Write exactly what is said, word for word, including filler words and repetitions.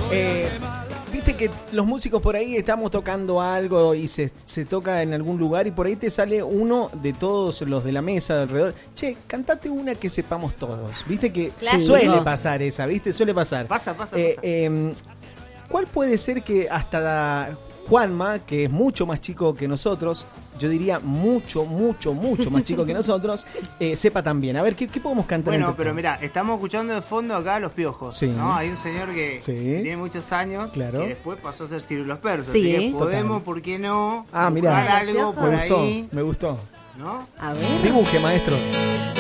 Eh, Viste que los músicos por ahí estamos tocando algo y se, se toca en algún lugar y por ahí te sale uno de todos los de la mesa de alrededor. Che, cantate una que sepamos todos. Viste que Clásico. suele pasar esa, ¿viste? Suele pasar. Pasa, pasa, Eh, pasa. eh, ¿Cuál puede ser que hasta Juanma, que es mucho más chico que nosotros, yo diría mucho, mucho, mucho más chico que nosotros, eh, sepa también? A ver, ¿qué, qué podemos cantar? Bueno, entre pero todos? mirá, estamos escuchando de fondo acá a Los Piojos, Sí. ¿no? Hay un señor que, Sí. que tiene muchos años, Claro. que después pasó a ser Ciro y los Persas. Sí. Así que podemos, Total. ¿por qué no? Ah, mirá. buscar Los algo Piojos. por Me gustó, ahí, me gustó. ¿no? A ver. Dibuje, maestro.